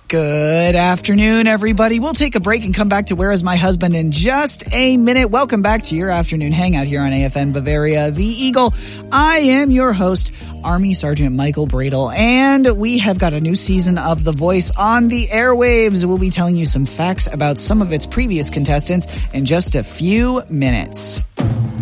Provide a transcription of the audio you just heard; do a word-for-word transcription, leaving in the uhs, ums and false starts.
Good afternoon, everybody. We'll take a break and come back to Where Is My Husband in just a minute. Welcome back to your afternoon hangout here on A F N Bavaria, The Eagle. I am your host, Army Sergeant Michael Bradle, and we have got a new season of The Voice on the airwaves. We'll be telling you some facts about some of its previous contestants in just a few minutes.